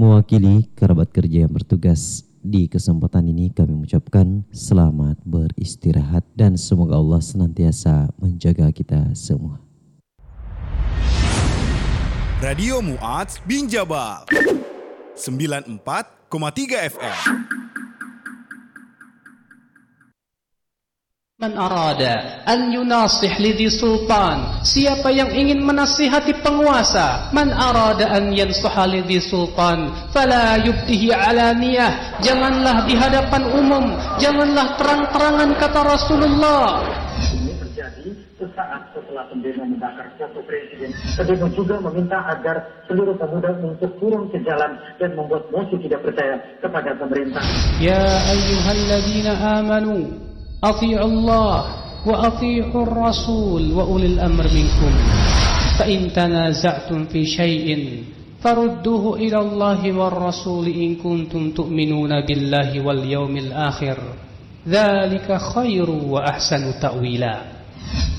Mewakili kerabat kerja yang bertugas di kesempatan ini, kami mengucapkan selamat beristirahat dan semoga Allah senantiasa menjaga kita semua. Radio Mu'adz bin Jabal 94,3 FM. Man arada an yunasih lidhi sultan, siapa yang ingin menasihati penguasa. Man arada an yansuha lidhi sultan fala yubtihi alaniyah, janganlah di hadapan umum, janganlah terang-terangan, kata Rasulullah. Ini terjadi sesaat setelah pendemo membakar foto presiden. Pendemo juga meminta agar seluruh pemuda untuk turun ke jalan dan membuat mosi tidak percaya kepada pemerintah. Ya ayyuhalladzina amanu أطيعوا الله وأطيعوا الرسول وأولي الأمر منكم فإن تنازعتم في شيء فردوه إلى الله والرسول إن كنتم تؤمنون بالله واليوم الآخر ذلك خير وأحسن تأويلا.